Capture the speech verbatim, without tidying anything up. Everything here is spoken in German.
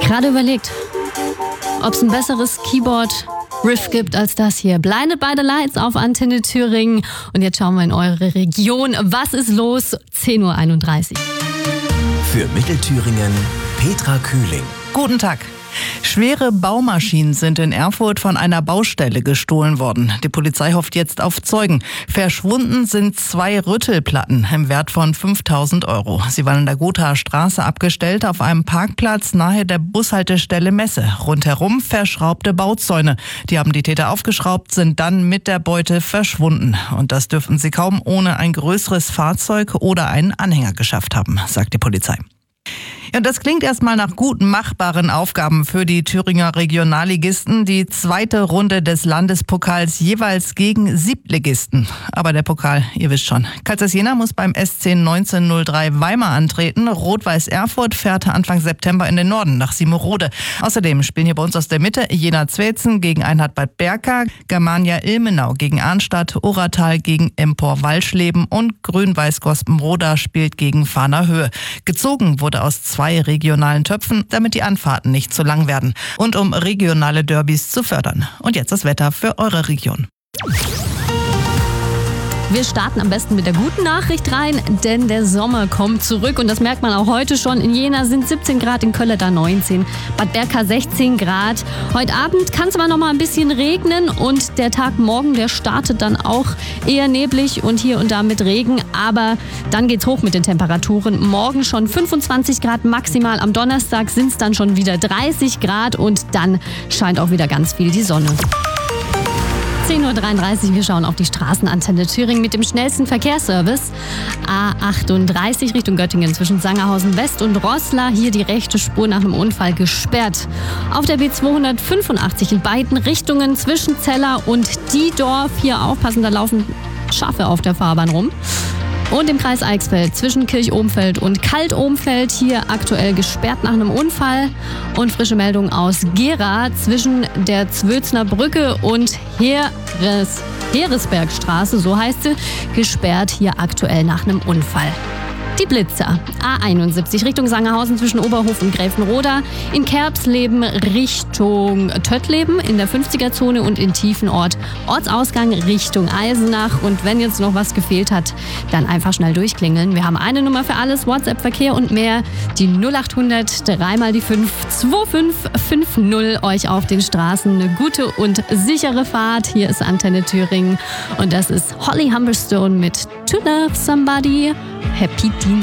Gerade überlegt, ob es ein besseres Keyboard-Riff gibt als das hier. Blinded by the Lights auf Antenne Thüringen. Und jetzt schauen wir in eure Region. Was ist los? zehn Uhr einunddreißig. Für Mittelthüringen Petra Kühling. Guten Tag. Schwere Baumaschinen sind in Erfurt von einer Baustelle gestohlen worden. Die Polizei hofft jetzt auf Zeugen. Verschwunden sind zwei Rüttelplatten im Wert von fünftausend Euro. Sie waren in der Gothaer Straße abgestellt auf einem Parkplatz nahe der Bushaltestelle Messe. Rundherum verschraubte Bauzäune. Die haben die Täter aufgeschraubt, sind dann mit der Beute verschwunden. Und das dürften sie kaum ohne ein größeres Fahrzeug oder einen Anhänger geschafft haben, sagt die Polizei. Ja, das klingt erstmal nach gut machbaren Aufgaben für die Thüringer Regionalligisten. Die zweite Runde des Landespokals jeweils gegen Siebtligisten. Aber der Pokal, ihr wisst schon. Kalzers Jena muss beim S C neunzehnhundertrei Weimar antreten. Rot-Weiß Erfurt fährt Anfang September in den Norden nach Siemerode. Außerdem spielen hier bei uns aus der Mitte Jena-Zweitzen gegen Einhard Bad Berka, Germania Ilmenau gegen Arnstadt, Oratal gegen Empor Walschleben und Grün-Weiß Gospenroda spielt gegen Fahner Höhe. Gezogen wurde aus zwei regionalen Töpfen, damit die Anfahrten nicht zu lang werden und um regionale Derbys zu fördern. Und jetzt das Wetter für eure Region. Wir starten am besten mit der guten Nachricht rein, denn der Sommer kommt zurück und das merkt man auch heute schon. In Jena sind siebzehn Grad, in Kölleda neunzehn, Bad Berka sechzehn Grad. Heute Abend kann es aber noch mal ein bisschen regnen und der Tag morgen, der startet dann auch eher neblig und hier und da mit Regen. Aber dann geht's hoch mit den Temperaturen. Morgen schon fünfundzwanzig Grad maximal, am Donnerstag sind es dann schon wieder dreißig Grad und dann scheint auch wieder ganz viel die Sonne. zehn Uhr dreiunddreißig, wir schauen auf die Straßenantenne Thüringen mit dem schnellsten Verkehrsservice. A achtunddreißig Richtung Göttingen zwischen Sangerhausen West und Roßla. Hier die rechte Spur nach einem Unfall gesperrt. Auf der B zweihundertfünfundachtzig in beiden Richtungen zwischen Zeller und Diedorf. Hier aufpassen, da laufen Schafe auf der Fahrbahn rum. Und im Kreis Eichsfeld zwischen Kirch-Ohmfeld und Kalt-Ohmfeld hier aktuell gesperrt nach einem Unfall. Und frische Meldung aus Gera zwischen der Zwölzner Brücke und Heeres, Heeresbergstraße, so heißt sie, gesperrt hier aktuell nach einem Unfall. Die Blitzer. A einundsiebzig Richtung Sangerhausen zwischen Oberhof und Gräfenroda. In Kerbsleben Richtung Töttleben in der fünfziger-Zone und in Tiefenort Ortsausgang Richtung Eisenach. Und wenn jetzt noch was gefehlt hat, dann einfach schnell durchklingeln. Wir haben eine Nummer für alles, WhatsApp-Verkehr und mehr. Die null achthundert, dreimal die fünf, zwei fünf fünf null. Euch auf den Straßen eine gute und sichere Fahrt. Hier ist Antenne Thüringen und das ist Holly Humberstone mit To Love Somebody. Happy Dienstag.